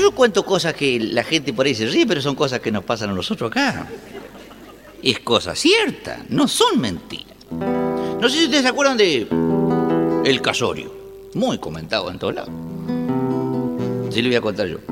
yo cuento cosas que la gente por ahí se ríe, pero son cosas que nos pasan a nosotros acá. Es cosa cierta, no son mentiras. No sé si ustedes se acuerdan de El Casorio, muy comentado en todos lados. Sí, le voy a contar yo.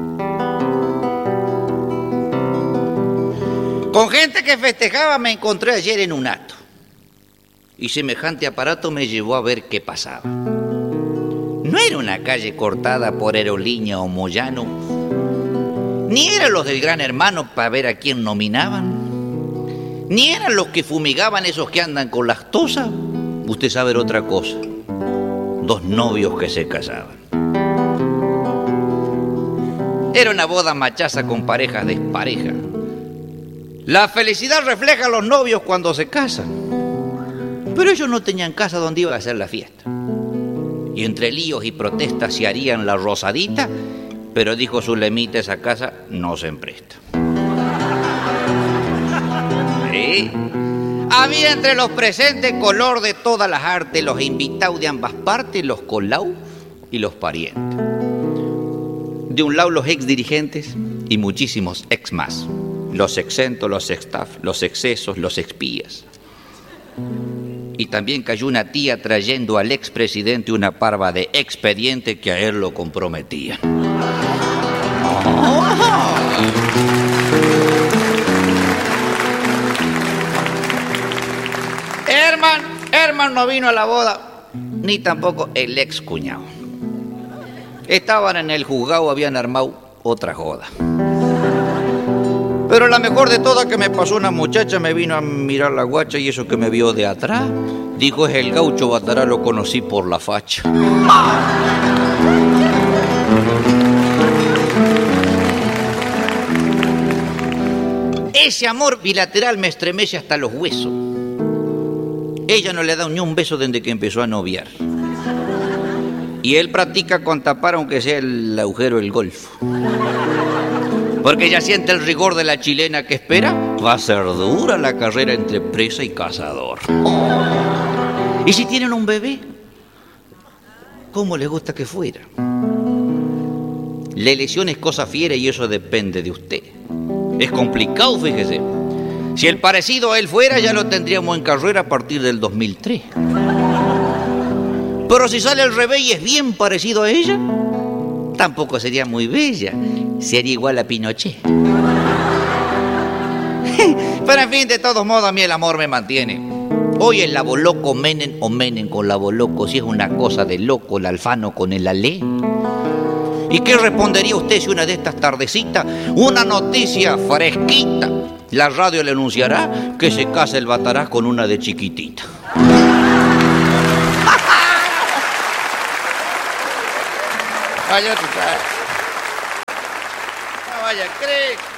Con gente que festejaba me encontré ayer en un acto. Y semejante aparato me llevó a ver qué pasaba. No era una calle cortada por Aerolínea o Moyano, ni eran los del Gran Hermano para ver a quién nominaban, ni eran los que fumigaban esos que andan con lactosa. Usted sabe otra cosa. Dos novios que se casaban. Era una boda machaza con parejas desparejas. La felicidad refleja a los novios cuando se casan. Pero ellos no tenían casa donde iba a hacer la fiesta. Y entre líos y protestas se harían la rosadita, pero dijo Zulemita, esa casa no se empresta. ¿Sí? Había entre los presentes color de todas las artes, los invitados de ambas partes, los colaus y los parientes. De un lado los ex dirigentes y muchísimos ex más. Los exentos, los ex-staff, los excesos, los expías. Y también cayó una tía trayendo al expresidente una parva de expediente que a él lo comprometía. Herman no vino a la boda, ni tampoco el ex cuñado. Estaban en el juzgado, habían armado otra joda. Pero la mejor de todas que me pasó, una muchacha me vino a mirar la guacha y eso que me vio de atrás, dijo, es el gaucho Batará, lo conocí por la facha. Ese amor bilateral me estremece hasta los huesos. Ella no le da ni un beso desde que empezó a noviar. Y él practica con tapar aunque sea el agujero del golfo. Porque ella siente el rigor de la chilena que espera. Va a ser dura la carrera entre presa y cazador. ¿Y si tienen un bebé? ¿Cómo les gusta que fuera? La elección es cosa fiera y eso depende de usted. Es complicado, fíjese. Si el parecido a él fuera, ya lo tendríamos en carrera a partir del 2003. Pero si sale al revés y es bien parecido a ella, tampoco sería muy bella. Sería igual a Pinochet. Pero en fin, de todos modos, a mí el amor me mantiene. Hoy el laboloco Menem o Menem con laboloco, si es una cosa de loco el Alfano con el Alé. ¿Y qué respondería usted si una de estas tardecitas, una noticia fresquita, la radio le anunciará que se casa el Batará con una de chiquitita? Vaya, tú sabes. Vaya, cree.